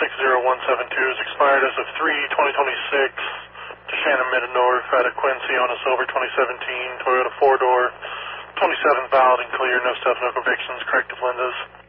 60172 is expired as of 3/2026 to Shannon Middendorf at a Quincy on a silver 2017 Toyota 4-door, 27 valid and clear, no stuff, no convictions, corrective lenses.